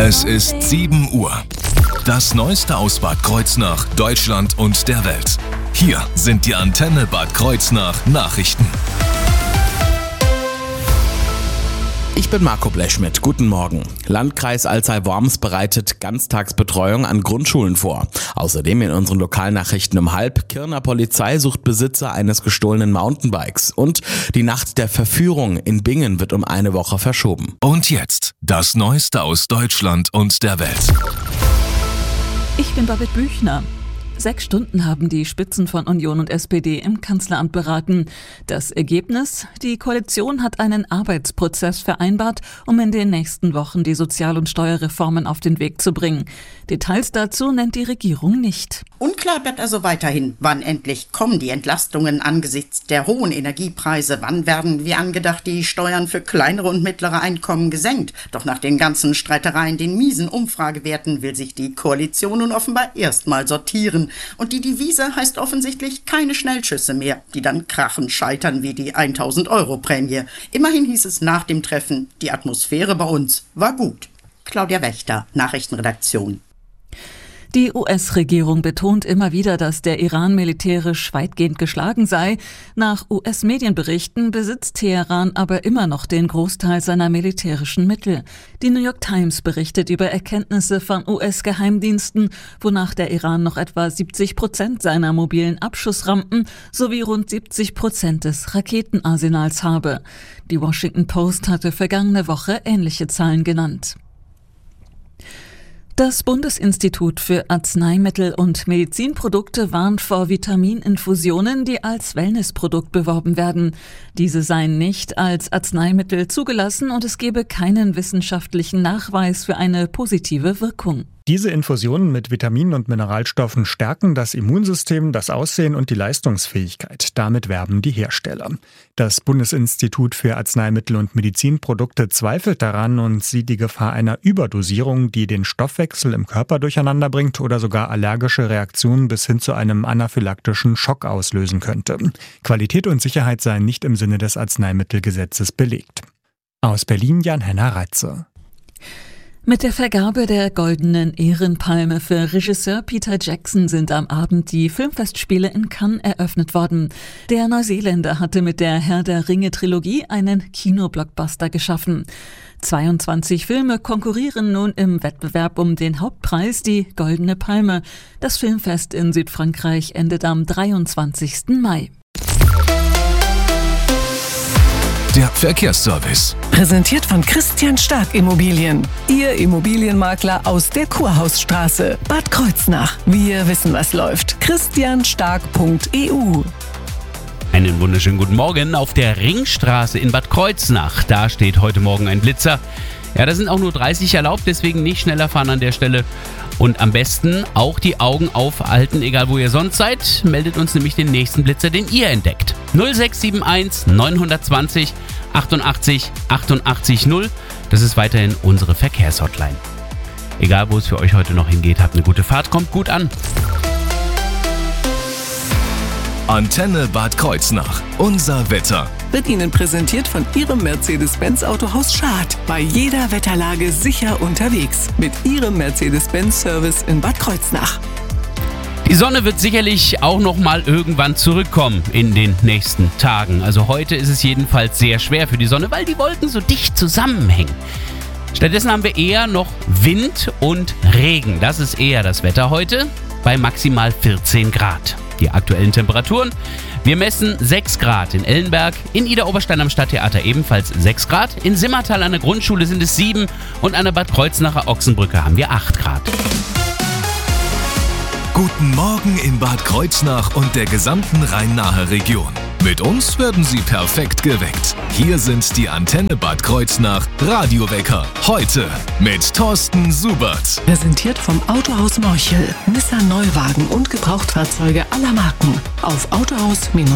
Es ist 7 Uhr. Das Neueste aus Bad Kreuznach, Deutschland und der Welt. Hier sind die Antenne Bad Kreuznach Nachrichten. Ich bin Marco Blechschmidt. Guten Morgen. Landkreis Alzey-Worms bereitet Ganztagsbetreuung an Grundschulen vor. Außerdem in unseren Lokalnachrichten um 12:30: Kirner Polizei sucht Besitzer eines gestohlenen Mountainbikes. Und die Nacht der Verführung in Bingen wird um eine Woche verschoben. Und jetzt das Neueste aus Deutschland und der Welt. Ich bin Babette Büchner. 6 Stunden haben die Spitzen von Union und SPD im Kanzleramt beraten. Das Ergebnis? Die Koalition hat einen Arbeitsprozess vereinbart, um in den nächsten Wochen die Sozial- und Steuerreformen auf den Weg zu bringen. Details dazu nennt die Regierung nicht. Unklar bleibt also weiterhin, wann endlich kommen die Entlastungen angesichts der hohen Energiepreise. Wann werden, wie angedacht, die Steuern für kleinere und mittlere Einkommen gesenkt? Doch nach den ganzen Streitereien, den miesen Umfragewerten, will sich die Koalition nun offenbar erstmal sortieren. Und die Devise heißt offensichtlich keine Schnellschüsse mehr, die dann krachend scheitern wie die 1.000-Euro-Prämie. Immerhin hieß es nach dem Treffen, die Atmosphäre bei uns war gut. Claudia Wächter, Nachrichtenredaktion. Die US-Regierung betont immer wieder, dass der Iran militärisch weitgehend geschlagen sei. Nach US-Medienberichten besitzt Teheran aber immer noch den Großteil seiner militärischen Mittel. Die New York Times berichtet über Erkenntnisse von US-Geheimdiensten, wonach der Iran noch etwa 70% seiner mobilen Abschussrampen sowie rund 70% des Raketenarsenals habe. Die Washington Post hatte vergangene Woche ähnliche Zahlen genannt. Das Bundesinstitut für Arzneimittel und Medizinprodukte warnt vor Vitamininfusionen, die als Wellnessprodukt beworben werden. Diese seien nicht als Arzneimittel zugelassen und es gebe keinen wissenschaftlichen Nachweis für eine positive Wirkung. Diese Infusionen mit Vitaminen und Mineralstoffen stärken das Immunsystem, das Aussehen und die Leistungsfähigkeit. Damit werben die Hersteller. Das Bundesinstitut für Arzneimittel und Medizinprodukte zweifelt daran und sieht die Gefahr einer Überdosierung, die den Stoffwechsel im Körper durcheinander bringt oder sogar allergische Reaktionen bis hin zu einem anaphylaktischen Schock auslösen könnte. Qualität und Sicherheit seien nicht im Sinne des Arzneimittelgesetzes belegt. Aus Berlin Jan-Henner Reitze. Mit der Vergabe der Goldenen Ehrenpalme für Regisseur Peter Jackson sind am Abend die Filmfestspiele in Cannes eröffnet worden. Der Neuseeländer hatte mit der Herr der Ringe-Trilogie einen Kinoblockbuster geschaffen. 22 Filme konkurrieren nun im Wettbewerb um den Hauptpreis, die Goldene Palme. Das Filmfest in Südfrankreich endet am 23. Mai. Der Verkehrsservice. Präsentiert von Christian Stark Immobilien. Ihr Immobilienmakler aus der Kurhausstraße, Bad Kreuznach. Wir wissen, was läuft. christianstark.eu. Einen wunderschönen guten Morgen auf der Ringstraße in Bad Kreuznach. Da steht heute Morgen ein Blitzer. Ja, da sind auch nur 30 erlaubt, deswegen nicht schneller fahren an der Stelle. Und am besten auch die Augen aufhalten, egal wo ihr sonst seid. Meldet uns nämlich den nächsten Blitzer, den ihr entdeckt. 0671 920 88 88 0. Das ist weiterhin unsere Verkehrshotline. Egal wo es für euch heute noch hingeht, habt eine gute Fahrt, kommt gut an. Antenne Bad Kreuznach. Unser Wetter. Wird Ihnen präsentiert von Ihrem Mercedes-Benz Autohaus Schad. Bei jeder Wetterlage sicher unterwegs. Mit Ihrem Mercedes-Benz-Service in Bad Kreuznach. Die Sonne wird sicherlich auch noch mal irgendwann zurückkommen in den nächsten Tagen. Also heute ist es jedenfalls sehr schwer für die Sonne, weil die Wolken so dicht zusammenhängen. Stattdessen haben wir eher noch Wind und Regen. Das ist eher das Wetter heute bei maximal 14 Grad. Die aktuellen Temperaturen: wir messen 6 Grad in Ellenberg, in Idar-Oberstein am Stadttheater ebenfalls 6 Grad, in Simmertal an der Grundschule sind es 7 und an der Bad Kreuznacher Ochsenbrücke haben wir 8 Grad. Guten Morgen in Bad Kreuznach und der gesamten Rhein-Nahe Region. Mit uns werden Sie perfekt geweckt. Hier sind die Antenne Bad Kreuznach Radiowecker. Heute mit Thorsten Subert. Präsentiert vom Autohaus Morchel. Nissan Neuwagen und Gebrauchtfahrzeuge aller Marken. Auf autohaus-morchel.de